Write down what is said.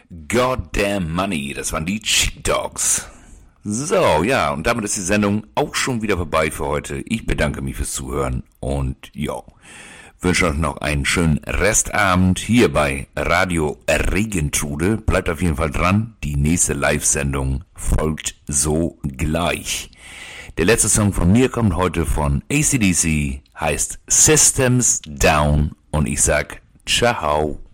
Goddamn Money, das waren die Cheap Dogs. So, ja, und damit ist die Sendung auch schon wieder vorbei für heute. Ich bedanke mich fürs Zuhören und ja, wünsche euch noch einen schönen Restabend hier bei Radio Regentrude. Bleibt auf jeden Fall dran, die nächste Live-Sendung folgt sogleich. Der letzte Song von mir kommt heute von AC/DC, heißt Systems Down und ich sag ciao.